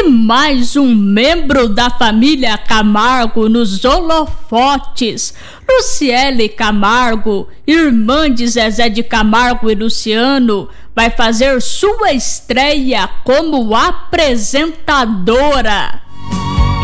E mais um membro da família Camargo nos holofotes. Luciele Camargo, irmã de Zezé de Camargo e Luciano, vai fazer sua estreia como apresentadora.